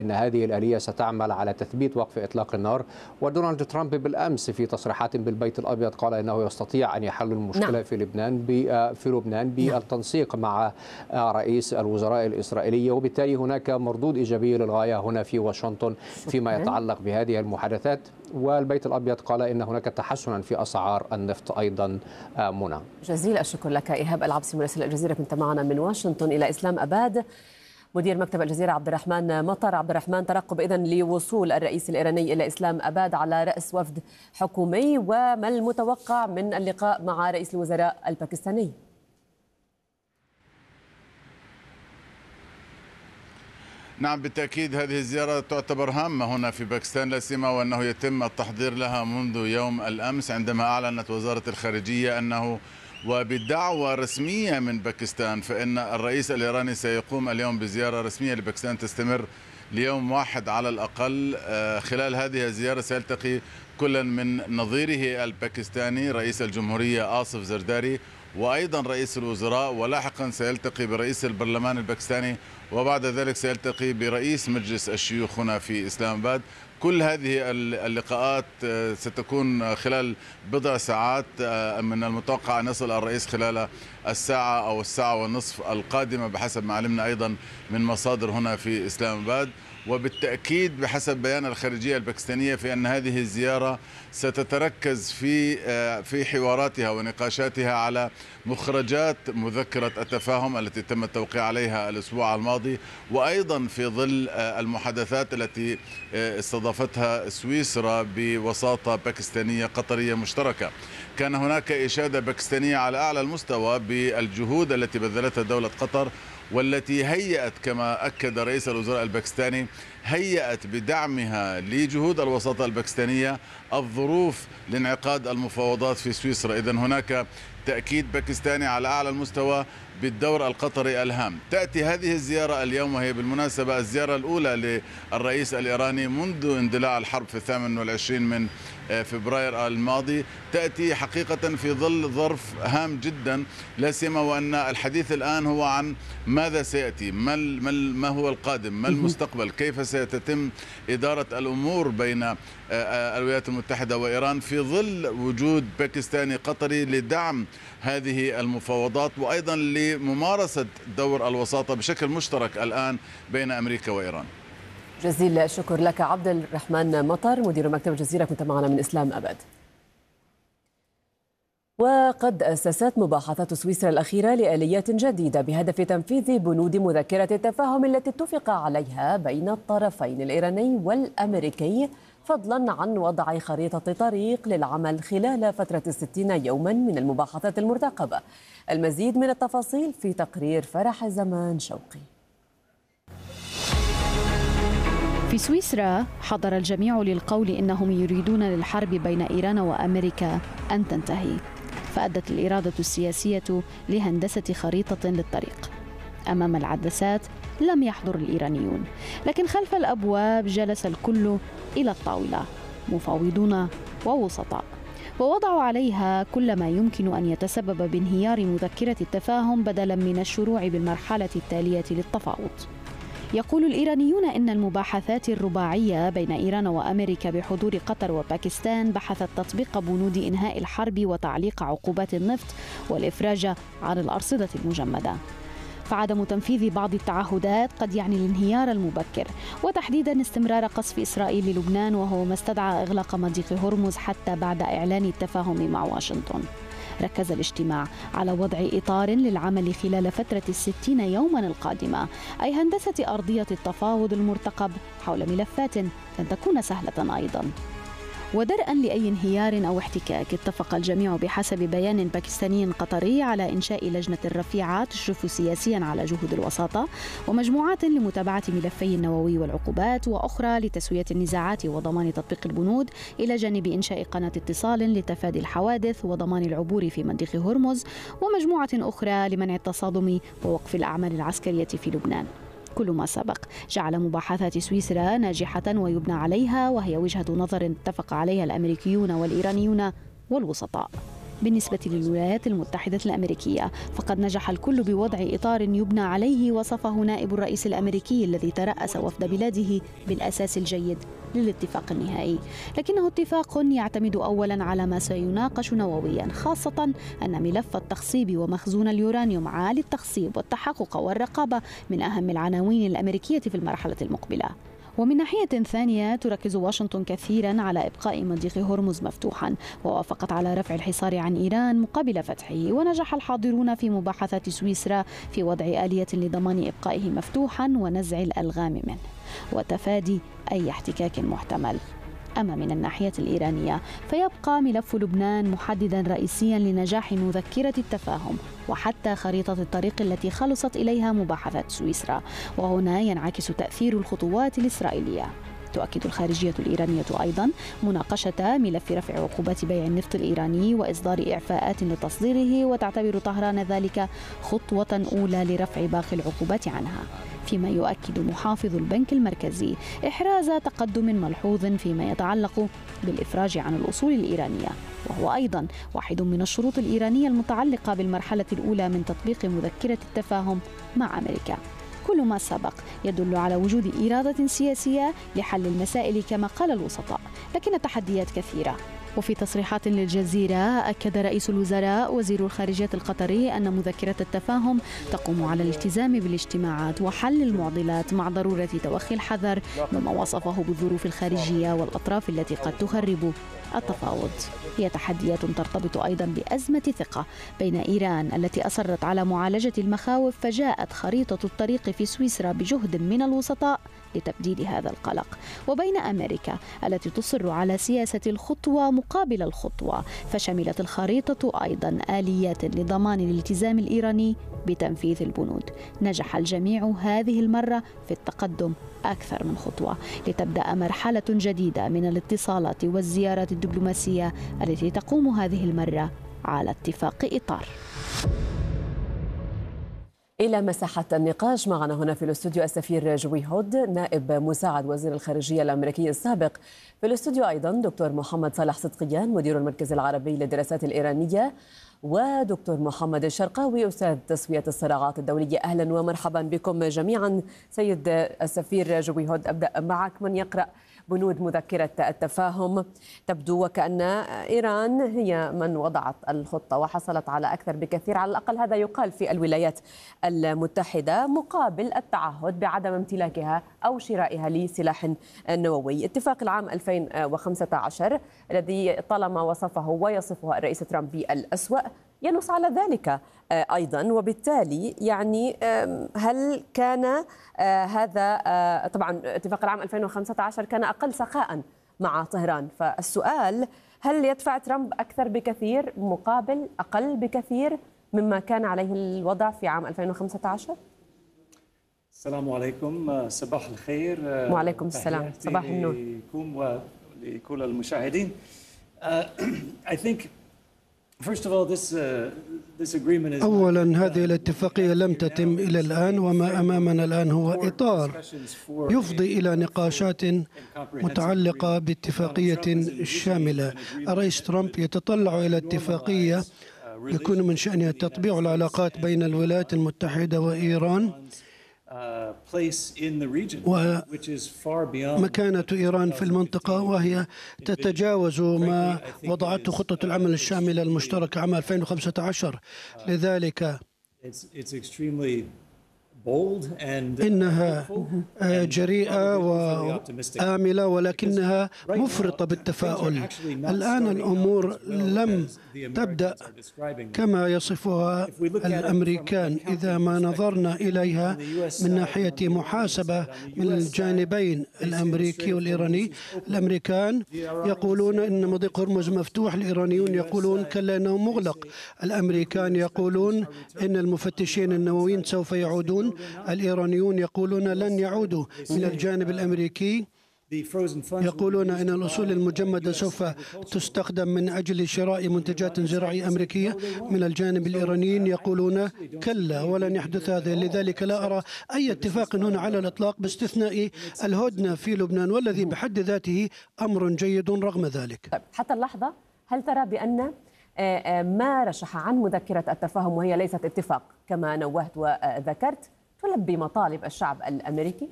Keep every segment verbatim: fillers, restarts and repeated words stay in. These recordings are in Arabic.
إن هذه الآلية ستعمل على تثبيت وقف إطلاق النار. ودونالد ترامب بالأمس في تصريحات بالبيت الأبيض قال إنه يستطيع أن يحل المشكلة نعم. في لبنان في لبنان بالتنسيق مع رئيس الوزراء الإسرائيلي، وبالتالي هناك مردود إيجابي للغاية هنا في واشنطن فيما يتعلق بهذه المحادثات. والبيت الأبيض قال إن هناك تحسنا في أسعار النفط أيضا. منى، جزيل الشكر لك إيهاب العبسي مراسل الجزيرة، كنت معنا من واشنطن. إلى إسلام أباد، مدير مكتب الجزيرة عبد الرحمن مطر. عبد الرحمن، ترقب إذن لوصول الرئيس الإيراني إلى إسلام أباد على رأس وفد حكومي، وما المتوقع من اللقاء مع رئيس الوزراء الباكستاني؟ نعم، بالتأكيد هذه الزيارة تعتبر هامة هنا في باكستان، لا سيما وأنه يتم التحضير لها منذ يوم الأمس عندما أعلنت وزارة الخارجية أنه وبالدعوة رسمية من باكستان فإن الرئيس الإيراني سيقوم اليوم بزيارة رسمية لباكستان تستمر ليوم واحد على الأقل. خلال هذه الزيارة سيلتقي كل من نظيره الباكستاني رئيس الجمهورية آصف زرداري وأيضا رئيس الوزراء، ولاحقا سيلتقي برئيس البرلمان الباكستاني، وبعد ذلك سيلتقي برئيس مجلس الشيوخ هنا في إسلام آباد. كل هذه اللقاءات ستكون خلال بضع ساعات، من المتوقع أن يصل الرئيس خلال الساعة أو الساعة والنصف القادمة بحسب ما علمنا أيضا من مصادر هنا في إسلام آباد. وبالتأكيد بحسب بيان الخارجية الباكستانية في أن هذه الزيارة ستتركز في في حواراتها ونقاشاتها على مخرجات مذكرة التفاهم التي تم التوقيع عليها الأسبوع الماضي، وأيضا في ظل المحادثات التي استضافتها سويسرا بوساطة باكستانية قطرية مشتركة. كان هناك إشادة باكستانية على أعلى المستوى بالجهود التي بذلتها دولة قطر، والتي هيأت كما أكد رئيس الوزراء الباكستاني هيأت بدعمها لجهود الوساطة الباكستانية الظروف لانعقاد المفاوضات في سويسرا. إذن هناك تأكيد باكستاني على أعلى المستوى بالدور القطري الهام. تأتي هذه الزيارة اليوم، وهي بالمناسبة الزيارة الأولى للرئيس الإيراني منذ اندلاع الحرب في الثامن والعشرين من فبراير الماضي، تأتي حقيقة في ظل ظرف هام جدا، لا سيما وأن الحديث الآن هو عن ماذا سيأتي، ما ما هو القادم، ما المستقبل، كيف ستتم إدارة الأمور بين الولايات المتحدة وإيران في ظل وجود باكستاني قطري لدعم هذه المفاوضات، وأيضا لممارسة دور الوساطة بشكل مشترك الآن بين أمريكا وإيران. جزيل الشكر لك عبد الرحمن مطر، مدير مكتب الجزيرة، كنت معنا من إسلام أباد. وقد أسست مباحثات سويسرا الأخيرة لآليات جديدة بهدف تنفيذ بنود مذكرة التفاهم التي اتفق عليها بين الطرفين الإيراني والأمريكي، فضلا عن وضع خريطة طريق للعمل خلال فترة ستين يوما من المباحثات المرتقبة. المزيد من التفاصيل في تقرير فرح زمان شوقي. في سويسرا حضر الجميع للقول إنهم يريدون للحرب بين إيران وأمريكا أن تنتهي، فأدت الإرادة السياسية لهندسة خريطة للطريق. أمام العدسات لم يحضر الإيرانيون، لكن خلف الأبواب جلس الكل إلى الطاولة، مفاوضون ووسطاء، ووضعوا عليها كل ما يمكن أن يتسبب بانهيار مذكرة التفاهم بدلا من الشروع بالمرحلة التالية للتفاوض. يقول الإيرانيون إن المباحثات الرباعية بين إيران وأمريكا بحضور قطر وباكستان بحثت تطبيق بنود إنهاء الحرب وتعليق عقوبات النفط والإفراج عن الأرصدة المجمدة. فعدم تنفيذ بعض التعهدات قد يعني الانهيار المبكر، وتحديدا استمرار قصف إسرائيل للبنان، وهو ما استدعى إغلاق مضيق هرمز حتى بعد إعلان التفاهم مع واشنطن. ركز الاجتماع على وضع إطار للعمل خلال فترة الستين يوما القادمة، أي هندسة أرضية التفاوض المرتقب حول ملفات لن تكون سهلة أيضا. ودرءا لأي انهيار أو احتكاك، اتفق الجميع بحسب بيان باكستاني قطري على إنشاء لجنة رفيعة تشرف سياسيا على جهود الوساطة، ومجموعات لمتابعة ملفي النووي والعقوبات، وأخرى لتسوية النزاعات وضمان تطبيق البنود، إلى جانب إنشاء قناة اتصال لتفادي الحوادث وضمان العبور في مضيق هرمز، ومجموعة أخرى لمنع التصادم ووقف الأعمال العسكرية في لبنان. كل ما سبق جعل مباحثات سويسرا ناجحة ويبنى عليها، وهي وجهة نظر اتفق عليها الأمريكيون والإيرانيون والوسطاء. بالنسبة للولايات المتحدة الأمريكية فقد نجح الكل بوضع إطار يبنى عليه وصفه نائب الرئيس الأمريكي الذي ترأس وفد بلاده بالأساس الجيد للاتفاق النهائي، لكنه اتفاق يعتمد أولا على ما سيناقش نوويا، خاصة أن ملف التخصيب ومخزون اليورانيوم عالي التخصيب والتحقق والرقابة من أهم العناوين الأمريكية في المرحلة المقبلة. ومن ناحية ثانية تركز واشنطن كثيرا على إبقاء مضيق هرمز مفتوحا، ووافقت على رفع الحصار عن إيران مقابل فتحه. ونجح الحاضرون في مباحثات سويسرا في وضع آلية لضمان إبقائه مفتوحا ونزع الألغام منه وتفادي أي احتكاك محتمل. أما من الناحية الإيرانية فيبقى ملف لبنان محددا رئيسيا لنجاح مذكرة التفاهم وحتى خريطة الطريق التي خلصت إليها مباحثات سويسرا، وهنا ينعكس تأثير الخطوات الإسرائيلية. تؤكد الخارجية الإيرانية أيضا مناقشة ملف رفع عقوبات بيع النفط الإيراني وإصدار إعفاءات لتصديره، وتعتبر طهران ذلك خطوة أولى لرفع باقي العقوبات عنها، فيما يؤكد محافظ البنك المركزي إحراز تقدم ملحوظ فيما يتعلق بالإفراج عن الأصول الإيرانية، وهو أيضا واحد من الشروط الإيرانية المتعلقة بالمرحلة الأولى من تطبيق مذكرة التفاهم مع أمريكا. كل ما سبق يدل على وجود إرادة سياسية لحل المسائل كما قال الوسطاء، لكن التحديات كثيرة. وفي تصريحات للجزيرة أكد رئيس الوزراء وزير الخارجية القطري أن مذكرة التفاهم تقوم على الالتزام بالاجتماعات وحل المعضلات مع ضرورة توخي الحذر مما وصفه بالظروف الخارجية والأطراف التي قد تخرب التفاوض. هي تحديات ترتبط أيضا بأزمة ثقة بين إيران التي أصرت على معالجة المخاوف، فجاءت خريطة الطريق في سويسرا بجهد من الوسطاء لتبديد هذا القلق، وبين أمريكا التي تصر على سياسة الخطوة مقابل الخطوة، فشملت الخريطة أيضا آليات لضمان الالتزام الإيراني بتنفيذ البنود. نجح الجميع هذه المرة في التقدم أكثر من خطوة لتبدأ مرحلة جديدة من الاتصالات والزيارات الدبلوماسية التي تقوم هذه المرة على اتفاق إطار. إلى مساحة النقاش معنا هنا في الاستوديو السفير جوي هود نائب مساعد وزير الخارجية الأمريكي السابق. في الاستوديو أيضا دكتور محمد صالح صدقيان مدير المركز العربي للدراسات الإيرانية، ودكتور محمد الشرقاوي أستاذ تسوية الصراعات الدولية. أهلا ومرحبا بكم جميعا. سيد السفير جوي هود، أبدأ معك. من يقرأ بنود مذكرة التفاهم تبدو وكأن إيران هي من وضعت الخطة وحصلت على أكثر بكثير، على الأقل هذا يقال في الولايات المتحدة، مقابل التعهد بعدم امتلاكها أو شرائها لسلاح نووي. اتفاق العام ألفين وخمسة عشر الذي طالما وصفه ويصفه الرئيس ترامب بالأسوأ ينص على ذلك أيضا، وبالتالي يعني هل كان هذا طبعا اتفاق العام ألفين وخمسة عشر كان أقل سخاء مع طهران، فالسؤال هل يدفع ترامب أكثر بكثير مقابل أقل بكثير مما كان عليه الوضع في عام ألفين وخمسة عشر؟ السلام عليكم، صباح الخير. وعليكم السلام، صباح النور لكم ولكل المشاهدين. I think First of all, this, uh, this agreement is أولا هذه الاتفاقية لم تتم إلى الآن، وما أمامنا الآن هو إطار يفضي إلى نقاشات متعلقة باتفاقية شاملة. الرئيس ترامب يتطلع إلى اتفاقية يكون من شأنها تطبيع العلاقات بين الولايات المتحدة وإيران ومكانة إيران في المنطقة، وهي تتجاوز ما وضعته خطة العمل الشاملة المشتركة عام ألفين وخمسة عشر. لذلك إنها جريئة وآملة، ولكنها مفرطة بالتفاؤل. الآن الأمور لم تبدأ كما يصفها الأمريكان. إذا ما نظرنا إليها من ناحية محاسبة من الجانبين الأمريكي والإيراني، الأمريكان يقولون إن مضيق هرمز مفتوح، الإيرانيون يقولون كلا إنه مغلق. الأمريكان يقولون إن المفتشين النوويين سوف يعودون، الإيرانيون يقولون لن يعودوا. من الجانب الأمريكي يقولون أن الأصول المجمدة سوف تستخدم من أجل شراء منتجات زراعية أمريكية. من الجانب الإيراني يقولون كلا ولن يحدث هذا. لذلك لا أرى أي اتفاق هنا على الإطلاق باستثناء الهدنة في لبنان، والذي بحد ذاته أمر جيد رغم ذلك. حتى اللحظة هل ترى بأن ما رشح عن مذكرة التفاهم وهي ليست اتفاق كما نوهت وذكرت تلبي مطالب الشعب الأمريكي؟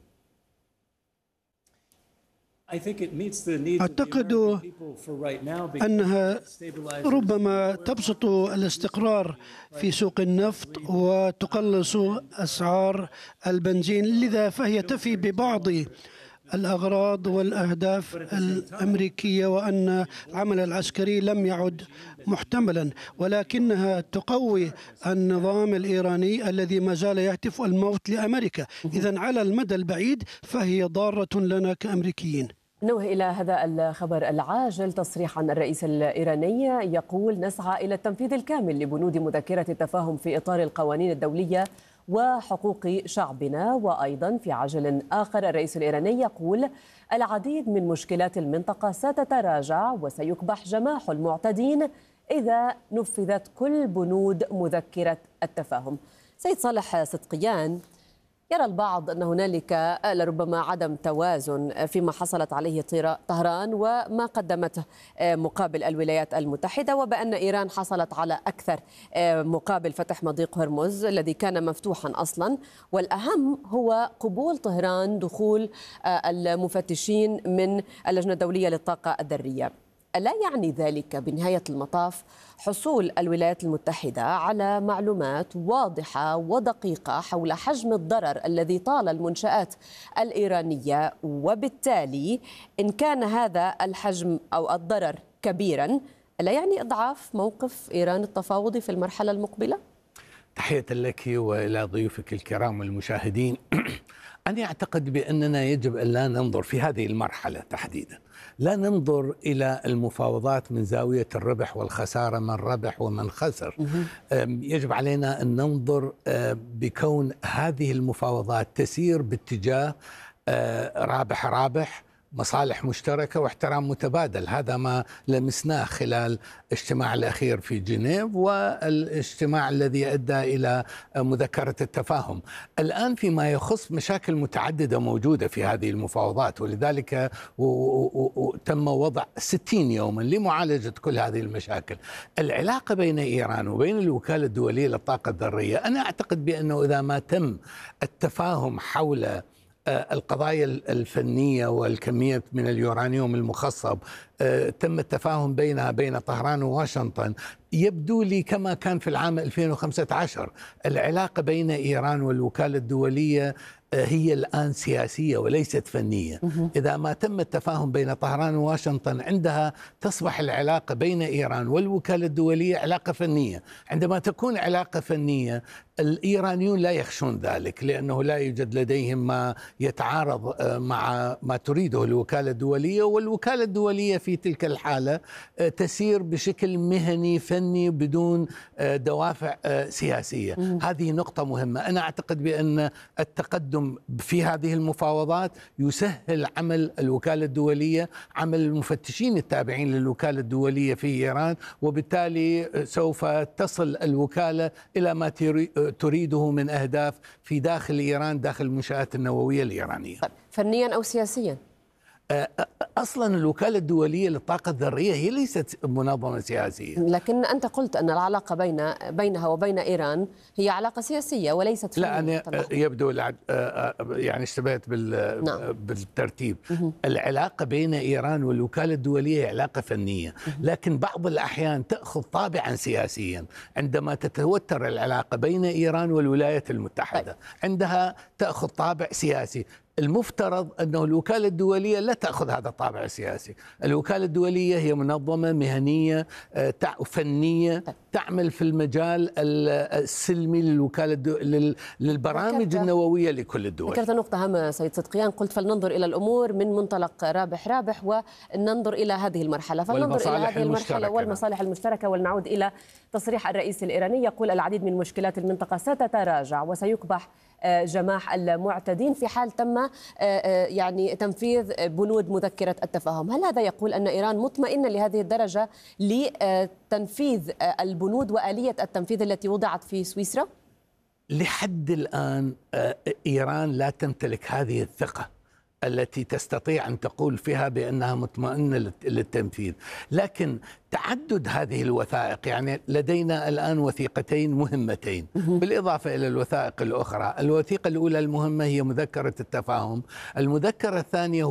أعتقد أنها ربما تبسط الاستقرار في سوق النفط وتقلص أسعار البنزين، لذا فهي تفي ببعض الأغراض والأهداف الأمريكية، وأن العمل العسكري لم يعد محتملا، ولكنها تقوي النظام الإيراني الذي ما زال يهتف الموت لأمريكا. إذن على المدى البعيد فهي ضارة لنا كأمريكيين. نوه إلى هذا الخبر العاجل. تصريح عن الرئيس الإيراني يقول: نسعى إلى التنفيذ الكامل لبنود مذكرة التفاهم في إطار القوانين الدولية وحقوق شعبنا. وأيضا في عاجل آخر الرئيس الإيراني يقول: العديد من مشكلات المنطقة ستتراجع وسيكبح جماح المعتدين إذا نفذت كل بنود مذكرة التفاهم. سيد صالح صدقيان، يرى البعض أن هنالك لربما عدم توازن فيما حصلت عليه طهران وما قدمته مقابل الولايات المتحدة، وبأن إيران حصلت على أكثر مقابل فتح مضيق هرمز الذي كان مفتوحا أصلا، والأهم هو قبول طهران دخول المفتشين من اللجنة الدولية للطاقة الذرية. ألا يعني ذلك بنهاية المطاف حصول الولايات المتحدة على معلومات واضحة ودقيقة حول حجم الضرر الذي طال المنشآت الإيرانية، وبالتالي إن كان هذا الحجم أو الضرر كبيرا ألا يعني إضعاف موقف إيران التفاوضي في المرحلة المقبلة؟ تحية لك وإلى ضيوفك الكرام والمشاهدين. أنا أعتقد بأننا يجب أن لا ننظر في هذه المرحلة تحديدا، لا ننظر إلى المفاوضات من زاوية الربح والخسارة، من ربح ومن خسر. يجب علينا أن ننظر بكون هذه المفاوضات تسير باتجاه رابح رابح، مصالح مشتركة واحترام متبادل. هذا ما لمسناه خلال الاجتماع الأخير في جنيف والاجتماع الذي أدى إلى مذكرة التفاهم. الآن فيما يخص مشاكل متعددة موجودة في هذه المفاوضات، ولذلك تم وضع ستين يوما لمعالجة كل هذه المشاكل. العلاقة بين إيران وبين الوكالة الدولية للطاقة الذرية، أنا أعتقد بأنه إذا ما تم التفاهم حول القضايا الفنية والكمية من اليورانيوم المخصب، تم التفاهم بينها بين طهران وواشنطن، يبدو لي كما كان في العام ألفين وخمسة عشر. العلاقة بين إيران والوكالة الدولية هي الآن سياسية وليست فنية. إذا ما تم التفاهم بين طهران وواشنطن، عندها تصبح العلاقة بين إيران والوكالة الدولية علاقة فنية. عندما تكون علاقة فنية، الإيرانيون لا يخشون ذلك، لأنه لا يوجد لديهم ما يتعارض مع ما تريده الوكالة الدولية، والوكالة الدولية في تلك الحالة تسير بشكل مهني فني بدون دوافع سياسية. هذه نقطة مهمة. أنا أعتقد بأن التقدم في هذه المفاوضات يسهل عمل الوكالة الدولية، عمل المفتشين التابعين للوكالة الدولية في إيران، وبالتالي سوف تصل الوكالة إلى ما تريده من أهداف في داخل إيران، داخل المنشآت النووية الإيرانية. فنيا أو سياسيا؟ أصلا الوكالة الدولية للطاقة الذرية هي ليست منظمة سياسية. لكن أنت قلت أن العلاقة بين بينها وبين إيران هي علاقة سياسية وليست فنية. لا، أنا يبدو يعني اشتبهت بال نعم. بالترتيب. العلاقة بين إيران والوكالة الدولية علاقة فنية، لكن بعض الأحيان تأخذ طابعا سياسيا. عندما تتوتر العلاقة بين إيران والولايات المتحدة، عندها تأخذ طابع سياسي. المفترض أنه الوكالة الدولية لا تأخذ هذا الطابع السياسي. الوكالة الدولية هي منظمة مهنية فنية تعمل في المجال السلمي للوكالة للبرامج النووية لكل الدول. ذكرت نقطة هامة سيد صدقيان، قلت فلننظر إلى الأمور من منطلق رابح رابح وننظر إلى هذه المرحلة، فلننظر إلى هذه المرحلة والمصالح المشتركة. ولنعود إلى تصريح الرئيس الإيراني، يقول: العديد من مشكلات المنطقة ستتراجع وسيكبح جماح المعتدين في حال تم يعني تنفيذ بنود مذكرة التفاهم. هل هذا يقول أن إيران مطمئنة لهذه الدرجة لتنفيذ البنود وآلية التنفيذ التي وضعت في سويسرا؟ لحد الآن إيران لا تمتلك هذه الثقة التي تستطيع أن تقول فيها بأنها مطمئنة للتنفيذ. لكن تعدد هذه الوثائق، يعني لدينا الآن وثيقتين مهمتين بالإضافة إلى الوثائق الأخرى. الوثيقة الأولى المهمة هي مذكرة التفاهم، المذكرة الثانية